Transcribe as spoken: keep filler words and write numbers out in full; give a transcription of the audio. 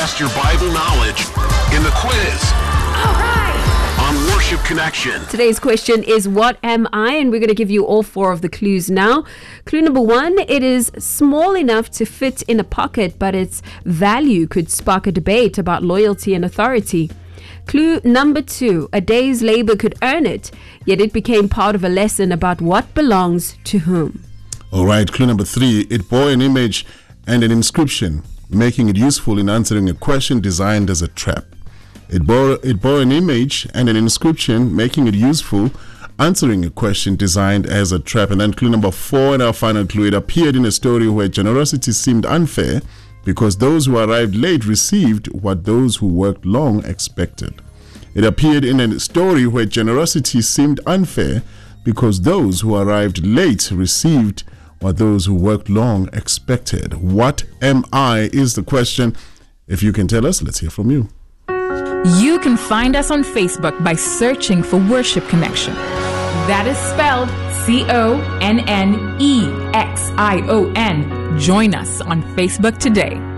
test your Bible knowledge in the quiz. All right. On Worship Connection. Today's question is, what am I? And we're going to give you all four of the clues now. Clue number one, it is small enough to fit in a pocket, but its value could spark a debate about loyalty and authority. Clue number two, a day's labor could earn it, yet it became part of a lesson about what belongs to whom. All right, clue number three, it bore an image and an inscription, making it useful in answering a question designed as a trap. It bore, it bore an image and an inscription, making it useful answering a question designed as a trap. And then clue number four, and our final clue, it appeared in a story where generosity seemed unfair because those who arrived late received what those who worked long expected. It appeared in a story where generosity seemed unfair because those who arrived late received what those who worked long expected. What am I is the question. If you can tell us, let's hear from you. You can find us on Facebook by searching for Worship Connection. That is spelled C O N N E X I O N. Join us on Facebook today.